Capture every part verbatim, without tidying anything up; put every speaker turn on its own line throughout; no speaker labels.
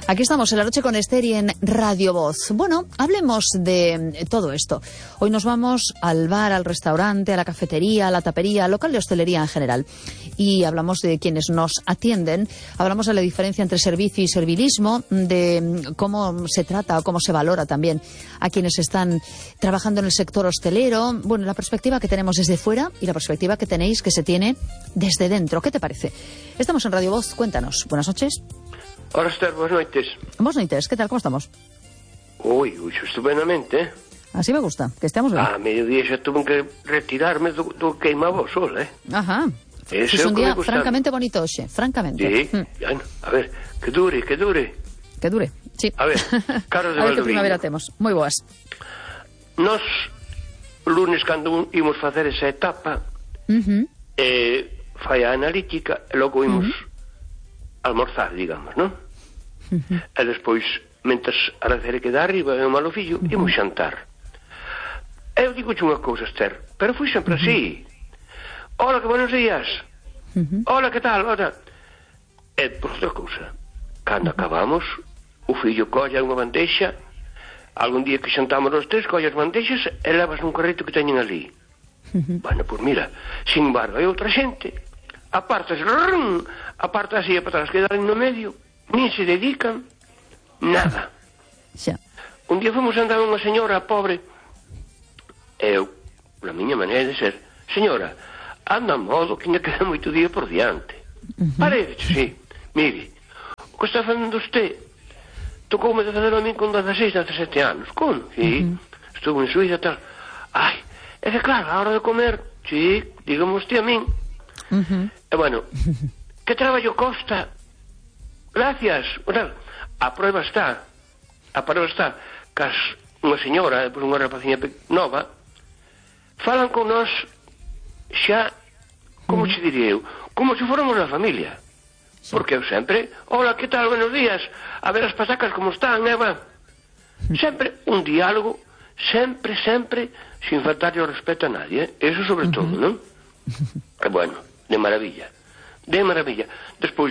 Aquí estamos en La Noche con Esther y en Radio Voz. Bueno, hablemos de todo esto. Hoy nos vamos al bar, al restaurante, a la cafetería, a la tapería, al local de hostelería en general. Y hablamos de quienes nos atienden. Hablamos de la diferencia entre servicio y servilismo, de cómo se trata o cómo se valora también a quienes están trabajando en el sector hostelero. Bueno, la perspectiva que tenemos desde fuera y la perspectiva que tenéis que se tiene desde dentro. ¿Qué te parece? Estamos en Radio Voz. Cuéntanos. Buenas noches.
Ora, Esther, boas noites.
Boas noites, ¿qué tal? ¿Cómo estamos?
Ui, ui, estupendamente, eh?
Así me gusta, que estemos ben.
A mediodía xa tuve que retirarme do, do queimabo sol, eh?
Ajá.
Ese
Es
é o
un
que
día
me gusta.
francamente bonito hoxe, francamente.
Sí,
Mm.
bueno, a ver, que dure, que dure.
Que dure, sí.
A ver, Carlos de
A ver que
Valdoviño.
primavera temos. Moi boas.
Nos, lunes, cando imos facer esa etapa,
Uh-huh.
eh, fai a analítica, e logo imos uh-huh. almorzar, digamos, non?
Uh-huh.
E despois, mentres a recere queda arriba e o malo fillo, uh-huh. imos xantar. Eu digo unha cousa, Esther, pero fui sempre uh-huh. así. Hola, que buenos días. Uh-huh. Hola, que tal? Hola. E por outra cousa, cando uh-huh. acabamos, o fillo colla unha bandexa, algún día que xantamos os tres, colla as bandexas e levas nun carrito que teñen ali. Uh-huh. Bueno, pois mira, sin embargo, hai outra xente, apartas, rrrm, apartas así e para atrás, quedan no medio, nin se dedican nada.
Xa.
Un día fomos andar unha señora pobre, e eu, pola miña maneira de ser, señora, anda a modo que ainda queda moito día por diante. Uh-huh. Parece, sí. Mire, o que está facendo usted tocoume de fazer a min con dezaseis, dezasete anos. Con? Sí. Uh-huh. Estuvo en Suiza e tal. Ai, é que claro, a hora de comer, sí, dígame usted a min. Uh-huh. E bueno, que traballo costa? Gracias. Bueno, a prueba está, a prueba está, que as, unha señora, depois unha rapaciña nova, falan con nós xa, como uh-huh. se diría eu, como se fóramos a familia. Sí. Porque eu sempre, hola, que tal, buenos días, a ver as pasacas como están, Eva. Sempre un diálogo, sempre, sempre, sin faltarle o respeto a nadie, eh? Eso sobre uh-huh. todo, non? E bueno, de maravilla, de maravilla. Despois,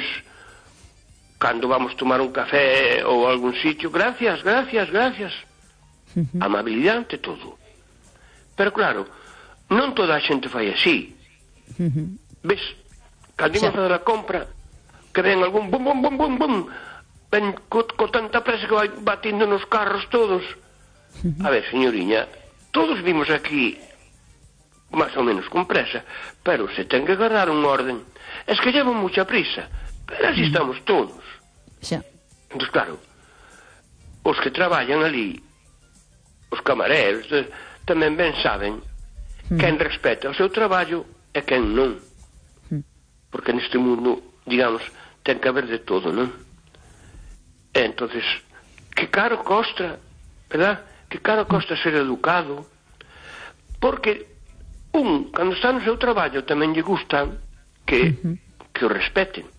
cando vamos tomar un café ou algún sitio, gracias, gracias, gracias. Uh-huh. Amabilidade ante todo. Pero claro, non toda a xente fai así. Uh-huh. Ves, cando imos a fazer a compra, que ven algún bum, bum, bum, bum, bum, ven co, co tanta presa que vai batindo nos carros todos. Uh-huh. A ver, señoriña, todos vimos aquí máis ou menos con presa, pero se ten que agarrar un orden. Es que llevan mucha prisa, pero así uh-huh. estamos todos.
Xa.
Entón, claro, os que traballan ali, os camareros, de, tamén ben saben uh-huh. quen respeta o seu traballo e quen non. Uh-huh. Porque neste mundo, digamos, ten que haber de todo, non? E entonces, que caro costa, verdad? Que caro costa ser educado, porque un, cando está no seu traballo, tamén lle gusta que, uh-huh. que o respeten.